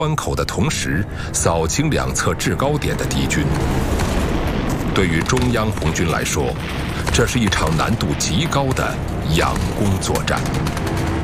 关口的同时，扫清两侧制高点的敌军。对于中央红军来说，这是一场难度极高的仰攻作战。